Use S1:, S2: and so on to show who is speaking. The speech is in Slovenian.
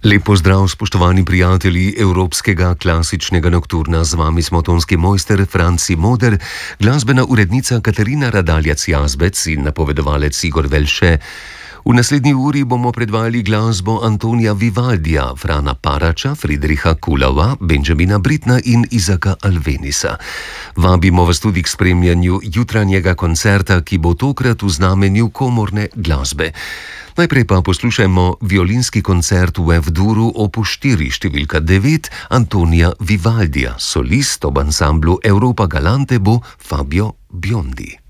S1: Lep pozdrav, spoštovani prijatelji Evropskega klasičnega nokturna. Z vami smo tonski mojster Franci Moder, glasbena urednica Katarina Radaljac-Jazbec in napovedovalec Igor Velše. V naslednji uri bomo predvajali glasbo Antonija Vivaldija, Frana Parača, Friedricha Kuhlauer, Benjamina Brittna in Isaaca Alvenisa. Vabimo vas tudi k spremljanju jutranjega koncerta, ki bo tokrat v znamenju komorne glasbe. Najprej pa poslušajmo violinski koncert v F-duru opus 4 številka 9 Antonija Vivaldija. Solist ob ansamblu Europa Galante bo Fabio Biondi.